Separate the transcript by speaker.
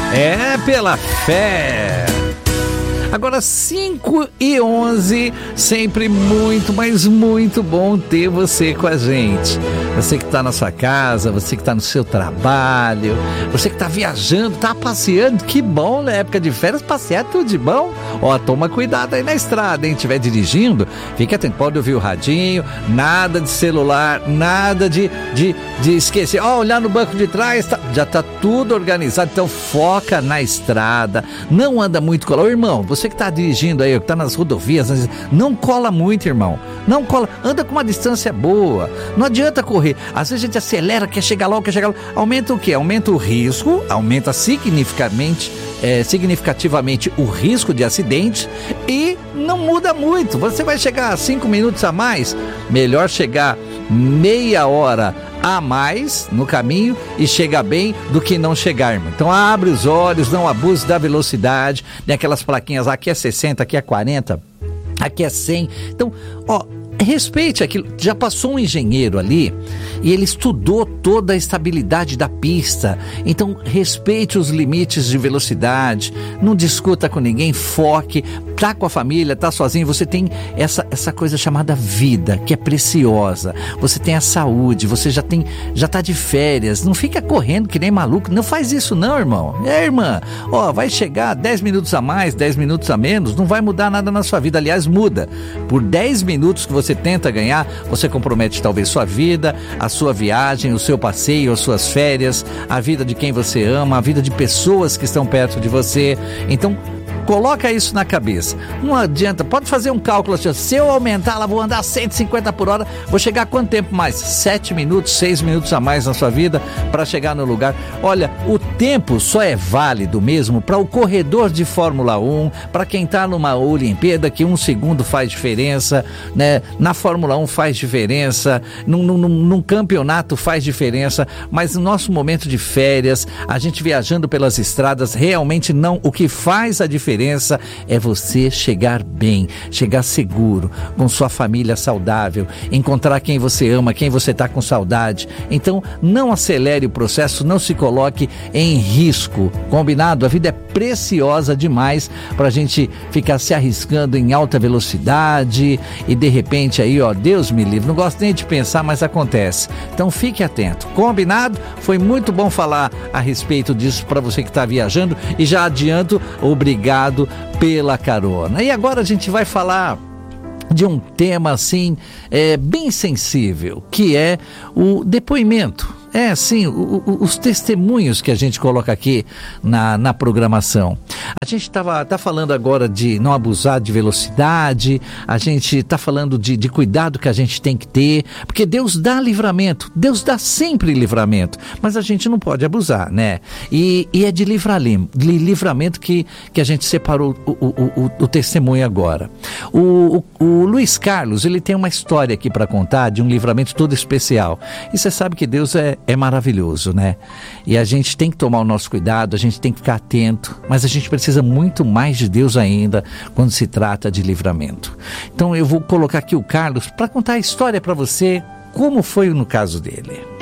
Speaker 1: É pela fé. Agora 5h11, sempre muito, mas muito bom ter você com a gente. Você que está na sua casa, você que está no seu trabalho, você que está viajando, está passeando, que bom na época de férias, passear tudo de bom. Ó, toma cuidado aí na estrada, hein? Estiver dirigindo, fique atento, pode ouvir o radinho, nada de celular, nada de esquecer. Ó, olhar no banco de trás, já está tudo organizado, então foca na estrada, não anda muito colado. Ô, irmão, você que está dirigindo aí, que está nas rodovias, não cola muito, irmão. Não cola, anda com uma distância boa. Não adianta correr. Às vezes a gente acelera, quer chegar logo. Aumenta o quê? Aumenta o risco, aumenta significativamente o risco de acidente e não muda muito. Você vai chegar 5 minutos a mais, melhor chegar meia hora a mais no caminho e chegar bem do que não chegar, irmão. Então abre os olhos, não abuse da velocidade, tem aquelas plaquinhas, aqui é 60, aqui é 40, aqui é 100. Então, ó, respeite aquilo. Já passou um engenheiro ali e ele estudou toda a estabilidade da pista. Então respeite os limites de velocidade, não discuta com ninguém, foque, tá com a família, tá sozinho, você tem essa coisa chamada vida, que é preciosa, você tem a saúde, você já tá de férias, não fica correndo que nem maluco, não faz isso não, irmão. Irmã, ó, vai chegar 10 minutos a mais, 10 minutos a menos, não vai mudar nada na sua vida, aliás, muda. Por 10 minutos que você tenta ganhar, você compromete talvez sua vida, a sua viagem, o seu passeio, as suas férias, a vida de quem você ama, a vida de pessoas que estão perto de você. Então, coloca isso na cabeça. Não adianta, pode fazer um cálculo assim, se eu aumentar, vou andar 150 por hora, vou chegar a quanto tempo mais? 7 minutos, 6 minutos a mais na sua vida para chegar no lugar. Olha, o tempo só é válido mesmo para o corredor de Fórmula 1, para quem está numa Olimpíada, que 1 segundo faz diferença, né? Na Fórmula 1 faz diferença, num campeonato faz diferença, mas no nosso momento de férias, a gente viajando pelas estradas, realmente não, o que faz a diferença é você chegar bem, chegar seguro, com sua família saudável, encontrar quem você ama, quem você está com saudade. Então não acelere o processo, não se coloque em risco, combinado? A vida é preciosa demais para a gente ficar se arriscando em alta velocidade e de repente aí, ó, Deus me livre, não gosto nem de pensar, mas acontece. Então fique atento, combinado? Foi muito bom falar a respeito disso para você que está viajando e já adianto, obrigado pela carona. E agora a gente vai falar de um tema assim, bem sensível, que é o depoimento. Os testemunhos que a gente coloca aqui na programação. A gente tá falando agora de não abusar de velocidade, a gente tá falando de cuidado que a gente tem que ter, porque Deus dá livramento, Deus dá sempre livramento, mas a gente não pode abusar, né? E é de livramento que a gente separou o testemunho agora. O Luiz Carlos, ele tem uma história aqui para contar de um livramento todo especial. E você sabe que Deus é maravilhoso, né? E a gente tem que tomar o nosso cuidado, a gente tem que ficar atento, mas a gente precisa muito mais de Deus ainda quando se trata de livramento. Então eu vou colocar aqui o Carlos para contar a história para você, como foi no caso dele.